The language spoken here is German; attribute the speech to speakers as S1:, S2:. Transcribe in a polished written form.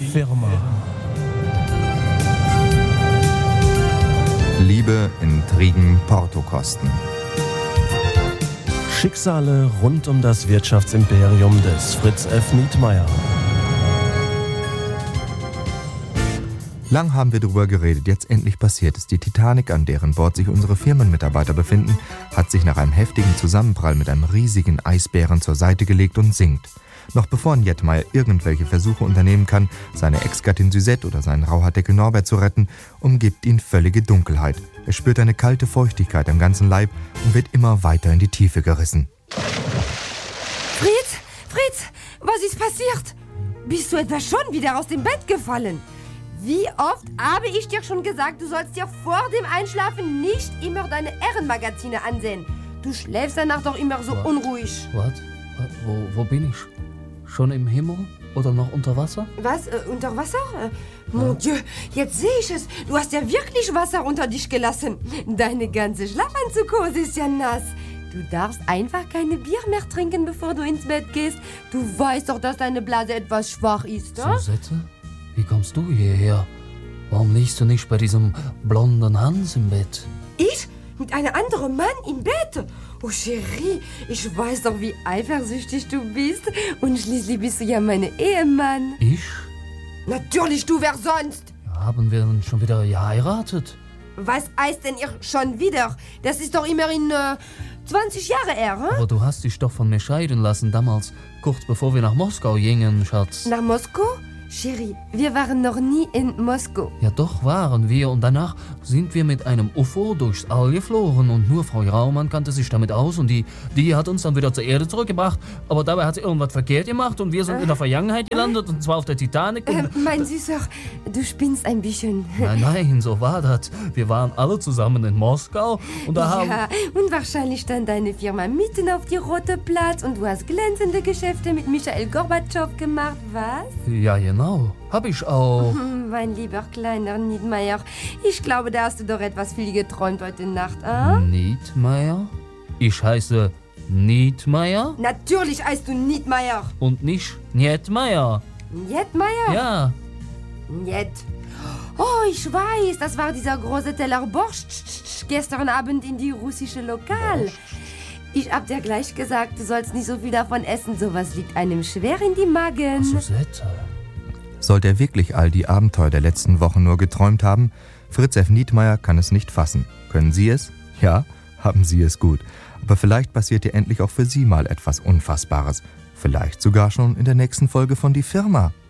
S1: Firma.
S2: Liebe, Intrigen, Portokosten.
S1: Schicksale rund um das Wirtschaftsimperium des Fritz F. Nietmeyer.
S2: Lang haben wir darüber geredet, jetzt endlich passiert es. Die Titanic, an deren Bord sich unsere Firmenmitarbeiter befinden, hat sich nach einem heftigen Zusammenprall mit einem riesigen Eisbären zur Seite gelegt und sinkt. Noch bevor Nietmeyer irgendwelche Versuche unternehmen kann, seine Ex-Gattin Suzette oder seinen Rauhaardeckel Norbert zu retten, umgibt ihn völlige Dunkelheit. Er spürt eine kalte Feuchtigkeit am ganzen Leib und wird immer weiter in die Tiefe gerissen.
S3: Fritz, was ist passiert? Bist du etwa schon wieder aus dem Bett gefallen? Wie oft habe ich dir schon gesagt, du sollst dir vor dem Einschlafen nicht immer deine Ehrenmagazine ansehen. Du schläfst danach doch immer so unruhig.
S4: Was? Wo bin ich? Schon im Himmel oder noch unter Wasser?
S3: Was? Unter Wasser? Mon Dieu, jetzt sehe ich es. Du hast ja wirklich Wasser unter dich gelassen. Deine ganze Schlafanzughose ist ja nass. Du darfst einfach keine Bier mehr trinken, bevor du ins Bett gehst. Du weißt doch, dass deine Blase etwas schwach ist, oder?
S4: Suzette? Wie kommst du hierher? Warum liegst du nicht bei diesem blonden Hans im Bett?
S3: Ich? Mit einem anderen Mann im Bett? Oh, Chérie, ich weiß doch, wie eifersüchtig du bist. Und schließlich bist du ja mein Ehemann.
S4: Ich?
S3: Natürlich, du, wer sonst?
S4: Haben wir denn schon wieder geheiratet?
S3: Was heißt denn ihr schon wieder? Das ist doch immerhin 20 Jahre her, hm?
S4: Aber du hast dich doch von mir scheiden lassen damals, kurz bevor wir nach Moskau gingen, Schatz.
S3: Nach Moskau? Chérie, wir waren noch nie in Moskau.
S4: Ja, doch waren wir. Und danach sind wir mit einem UFO durchs All geflogen. Und nur Frau Raumann kannte sich damit aus. Und die hat uns dann wieder zur Erde zurückgebracht. Aber dabei hat sie irgendwas verkehrt gemacht. Und wir sind in der Vergangenheit gelandet. Und zwar auf der Titanic.
S3: Mein Süßer, du spinnst ein bisschen.
S4: Nein, so war das. Wir waren alle zusammen in Moskau. Und
S3: und wahrscheinlich stand deine Firma mitten auf die Rote Platz. Und du hast glänzende Geschäfte mit Michael Gorbatschow gemacht, was?
S4: Ja, genau. Hab ich auch.
S3: Mein lieber kleiner Nietmeyer, ich glaube, da hast du doch etwas viel geträumt heute Nacht, ah?
S4: Nietmeyer? Ich heiße Nietmeyer?
S3: Natürlich heißt du Nietmeyer.
S4: Und nicht Nietmeyer.
S3: Nietmeyer?
S4: Ja.
S3: Niet. Oh, ich weiß, das war dieser große Teller Borscht gestern Abend in die russische Lokal. Ich hab dir gleich gesagt, du sollst nicht so viel davon essen, sowas liegt einem schwer in die Magen.
S4: Suzette.
S2: Sollte er wirklich all die Abenteuer der letzten Wochen nur geträumt haben? Fritz F. Nietmeyer kann es nicht fassen. Können Sie es? Ja, haben Sie es gut. Aber vielleicht passiert ja endlich auch für Sie mal etwas Unfassbares. Vielleicht sogar schon in der nächsten Folge von Die Firma.